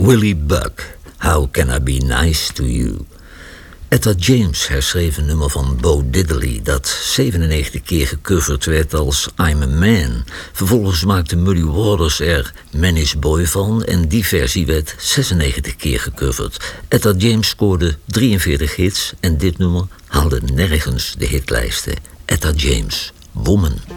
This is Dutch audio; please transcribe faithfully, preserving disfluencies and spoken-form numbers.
Willie Buck, How Can I Be Nice to You? Etta James herschreef een nummer van Bo Diddley dat zevenennegentig keer gecoverd werd als I'm a Man. Vervolgens maakte Muddy Waters er Man's Boy van en die versie werd zesennegentig keer gecoverd. Etta James scoorde drieënveertig hits en dit nummer haalde nergens de hitlijsten. Etta James, Woman.